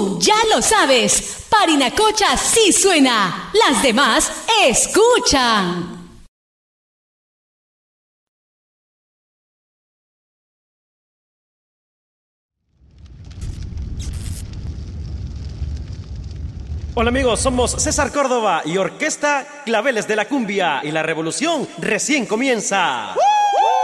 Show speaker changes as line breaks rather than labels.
Tú ya lo sabes, Parinacocha sí suena, las demás escuchan.
Hola amigos, somos César Córdoba y Orquesta Claveles de la Cumbia y la revolución recién comienza.